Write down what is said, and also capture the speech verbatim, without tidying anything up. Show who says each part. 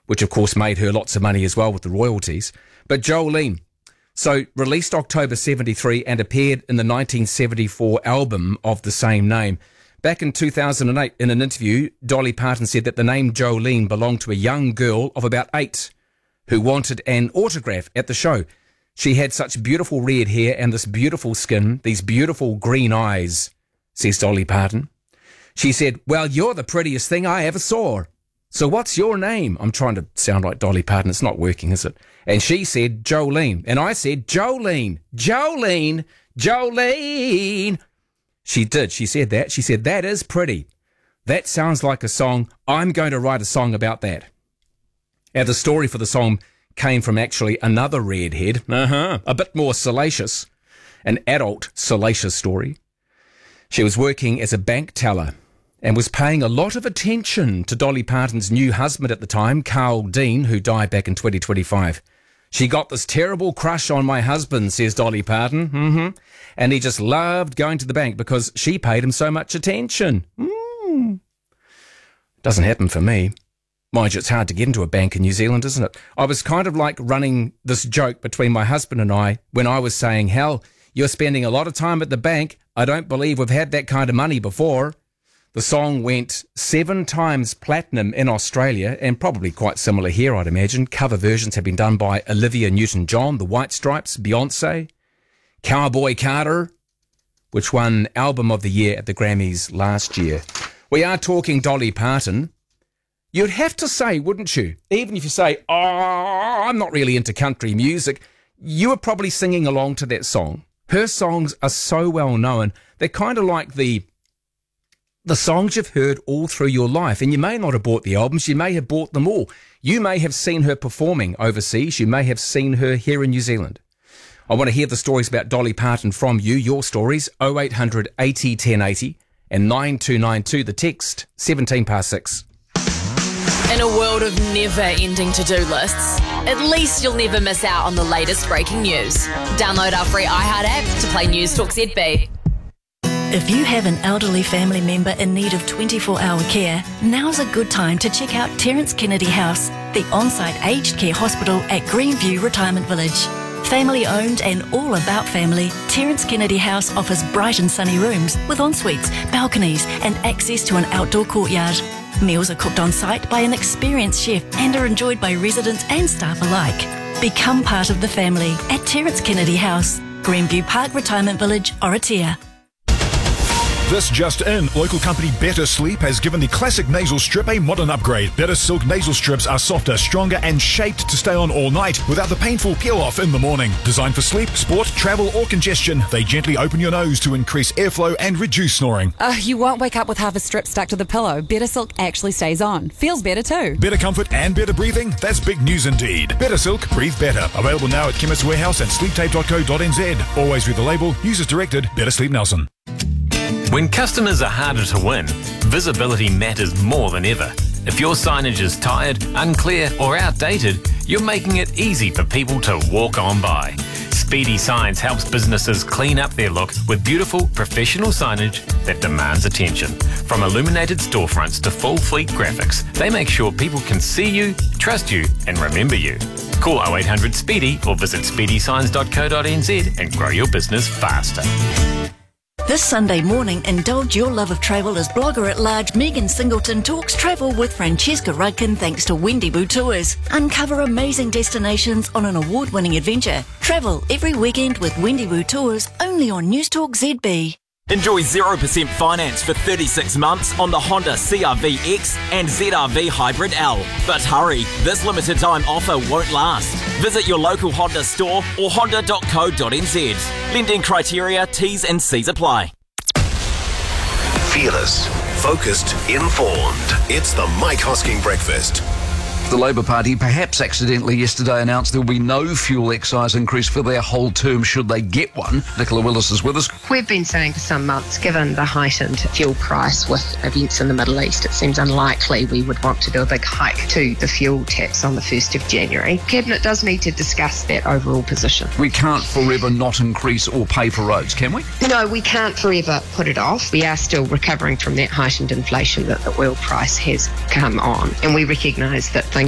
Speaker 1: which of course made her lots of money as well with the royalties. But Jolene, so released October seventy-three and appeared in the nineteen seventy-four album of the same name. Back in two thousand eight, in an interview, Dolly Parton said that the name Jolene belonged to a young girl of about eight who wanted an autograph at the show. She had such beautiful red hair and this beautiful skin, these beautiful green eyes, says Dolly Parton. She said, well, you're the prettiest thing I ever saw. So what's your name? I'm trying to sound like Dolly Parton. It's not working, is it? And she said, Jolene. And I said, Jolene, Jolene, Jolene. She did. She said that. She said, that is pretty. That sounds like a song. I'm going to write a song about that. Now, the story for the song came from actually another redhead, uh-huh, a bit more salacious, an adult salacious story. She was working as a bank teller and was paying a lot of attention to Dolly Parton's new husband at the time, Carl Dean, who died back in twenty twenty-five. She got this terrible crush on my husband, says Dolly Parton, mm-hmm, and he just loved going to the bank because she paid him so much attention. Mm. Doesn't happen for me. Mind you, it's hard to get into a bank in New Zealand, isn't it? I was kind of like running this joke between my husband and I when I was saying, hell, you're spending a lot of time at the bank. I don't believe we've had that kind of money before. The song went seven times platinum in Australia and probably quite similar here, I'd imagine. Cover versions have been done by Olivia Newton-John, The White Stripes, Beyonce, Cowboy Carter, which won Album of the Year at the Grammys last year. We are talking Dolly Parton. You'd have to say, wouldn't you, even if you say, oh, I'm not really into country music, you were probably singing along to that song. Her songs are so well known. They're kind of like the the songs you've heard all through your life. And you may not have bought the albums. You may have bought them all. You may have seen her performing overseas. You may have seen her here in New Zealand. I want to hear the stories about Dolly Parton from you, your stories, oh eight hundred eighty ten eighty and nine two nine two, the text, seventeen past six.
Speaker 2: In a world of never-ending to-do lists, at least you'll never miss out on the latest breaking news. Download our free iHeart app to play News Talk Z B.
Speaker 3: If you have an elderly family member in need of twenty-four hour care, now's a good time to check out Terence Kennedy House, the on-site aged care hospital at Greenview Retirement Village. Family owned and all about family, Terence Kennedy House offers bright and sunny rooms with en-suites, balconies and access to an outdoor courtyard. Meals are cooked on site by an experienced chef and are enjoyed by residents and staff alike. Become part of the family at Terence Kennedy House, Greenview Park Retirement Village, Oratia.
Speaker 4: This just in, local company Better Sleep has given the classic nasal strip a modern upgrade. Better Silk nasal strips are softer, stronger and shaped to stay on all night without the painful peel-off in the morning. Designed for sleep, sport, travel or congestion, they gently open your nose to increase airflow and reduce snoring.
Speaker 5: Uh, you won't wake up with half a strip stuck to the pillow. Better Silk actually stays on. Feels better too.
Speaker 4: Better comfort and better breathing? That's big news indeed. Better Silk, breathe better. Available now at Chemist Warehouse and sleep tape dot co dot n z. Always read the label. Use as directed. Better Sleep Nelson.
Speaker 6: When customers are harder to win, visibility matters more than ever. If your signage is tired, unclear or outdated, you're making it easy for people to walk on by. Speedy Signs helps businesses clean up their look with beautiful, professional signage that demands attention. From illuminated storefronts to full fleet graphics, they make sure people can see you, trust you and remember you. Call oh eight hundred SPEEDY or visit speedy signs dot co dot n z and grow your business faster.
Speaker 3: This Sunday morning, indulge your love of travel as blogger at large Megan Singleton talks travel with Francesca Rudkin thanks to Wendiboo Tours. Uncover amazing destinations on an award-winning adventure. Travel every weekend with Wendiboo Tours only on News Talk Z B.
Speaker 7: Enjoy zero percent finance for thirty-six months on the Honda C R V X and Z R V Hybrid L. But hurry, this limited time offer won't last. Visit your local Honda store or honda dot co dot n z. Lending criteria, T's and C's apply.
Speaker 8: Fearless, focused, informed. It's the Mike Hosking Breakfast.
Speaker 9: The Labour Party perhaps accidentally yesterday announced there will be no fuel excise increase for their whole term should they get one. Nicola Willis is with us.
Speaker 10: We've been saying for some months, given the heightened fuel price with events in the Middle East, it seems unlikely we would want to do a big hike to the fuel tax on the first of January. Cabinet does need to discuss that overall position.
Speaker 9: We can't forever not increase or pay for roads, can we?
Speaker 10: No, we can't forever put it off. We are still recovering from that heightened inflation that the oil price has come on, and we recognise that things